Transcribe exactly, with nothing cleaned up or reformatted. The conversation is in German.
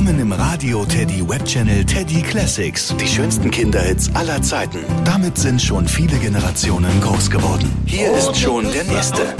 kommen im Radio Teddy Webchannel Teddy Classics. Die schönsten Kinderhits aller Zeiten. Damit sind schon viele Generationen groß geworden. Hier ist schon der nächste.